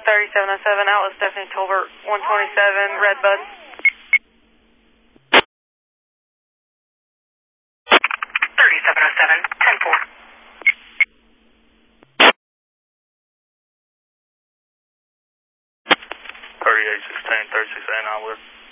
3707, Atlas Stephanie Tolbert, 127, Red Bus. 3707, 10-4. 3816, 3689 West.